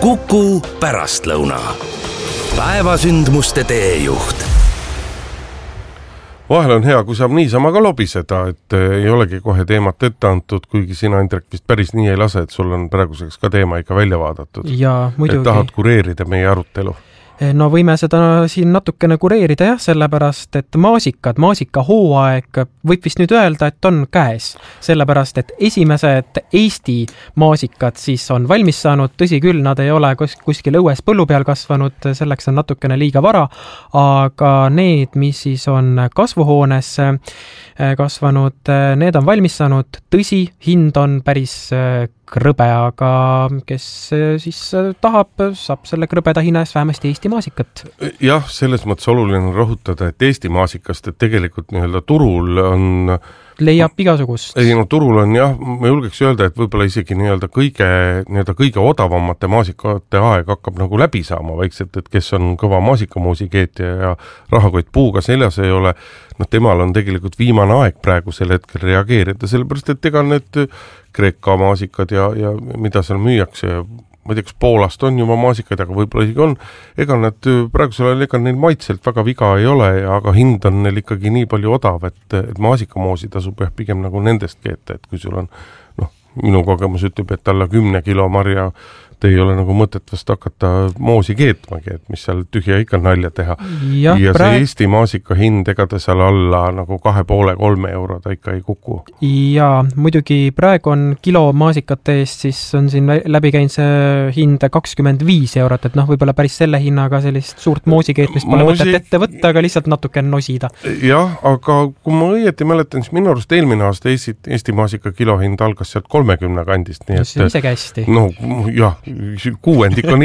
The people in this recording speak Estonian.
Kuku pärastlõuna. Päevasündmuste teejuht. Vahel on hea, kui saab niisama ka lobiseda, et ei olegi kohe teemat ette antud, kuigi sina, Indrek, vist päris nii ei lase, et sul on praeguseks ka teema ikka välja vaadatud. Ja, muidugi. Et tahad kureerida meie arutelu. No võime seda siin natukene kureerida sellepärast, et maasika hooaeg võib vist nüüd öelda, et on käes. Sellepärast, et esimesed Eesti maasikad siis on valmis saanud, tõsi küll, nad ei ole kuskil õues põllu peal kasvanud, selleks on natukene liiga vara, aga need, mis siis on kasvuhoones kasvanud, need on valmis saanud, tõsi, hind on päris krõbe, aga kes siis tahab, saab selle krõbeda hinna eest vähemasti Eesti maasikat. Jah, selles mõttes oluline rõhutada, et Eesti maasikast, et tegelikult nii-öelda turul on leiab igasugust. Ei, no turul on jah, ma julgeks öelda, et võib-olla isegi nii-öelda kõige odavamate maasikate aeg hakkab nagu läbi saama vaikselt, et kes on kõva maasikamuusikeetja ja rahakott puuga seljas ei ole, temal on tegelikult viimane aeg praegu sel hetkel reageerida, sellepärast, et ega need Kreeka maasikad ja mida seal müüakse, ma ei tea, kas Poolast on juba maasikad, aga võib-olla isegi on, ega nad praegusel ajal neil maitselt väga viga ei ole, aga hind on neil ikkagi nii palju odav, et maasikamoosi tasub pigem nagu nendest keeta, et kui sul on, minu kogemus ütleb, et alla 10 kilo marja ei ole nagu mõtet vast hakata moosi keetmagi, et mis seal tühja ikka nalja teha. Ja see Eesti maasika hind, ega ta seal alla nagu 2,5-3 euro ta ikka ei kuku. Ja muidugi praegu on kilo maasikate eest, siis on siin läbi käinud see hind 25 eurot, et võib-olla päris selle hinnaga sellist suurt moosikeetmist pole mõtet ette võtta, aga lihtsalt natuke nosida. Jah, aga kui ma õieti mäletan, siis minu arust eelmine aasta Eesti maasika kilohind algas sealt 30 kandist. See on isegi hästi. Jah, 6 on